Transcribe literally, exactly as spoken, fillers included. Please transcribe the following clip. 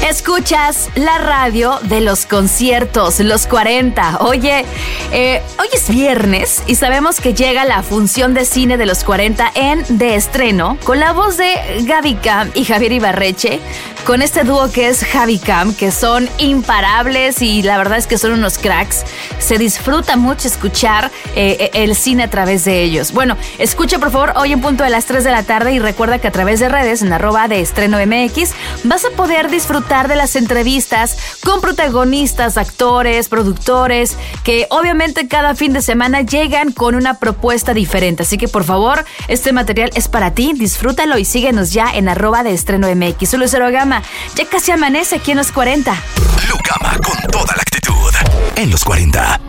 Escuchas la radio de los conciertos, los cuarenta. Oye, eh, hoy es viernes y sabemos que llega la función de cine de los cuarenta en De Estreno con la voz de Gaby Cam y Javier Ibarreche, con este dúo que es Javi Cam, que son imparables y la verdad es que son unos cracks. Se disfruta mucho escuchar eh, el cine a través de ellos. Bueno, escucha por favor hoy en punto de las tres de la tarde y recuerda que a través de redes en arroba de estreno M X vas a poder disfrutar de las entrevistas con protagonistas, actores, productores, que obviamente cada fin de semana llegan con una propuesta diferente. Así que por favor, este material es para ti, disfrútalo y síguenos ya en arroba de estreno M X. Solo Cero Gama, ya casi amanece aquí en los cuarenta. Lucama con toda la actitud en los cuarenta.